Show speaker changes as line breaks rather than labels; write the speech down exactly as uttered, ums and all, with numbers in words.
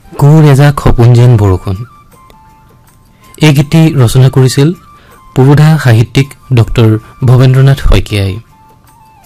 কোৰ এজাক সপোন যেন বৰষুণ। এই গীতটি ৰচনা কৰিছিল পুৰোধা সাহিত্যিক ডক্টৰ ভৱেন্দ্ৰনাথ শইকীয়াই।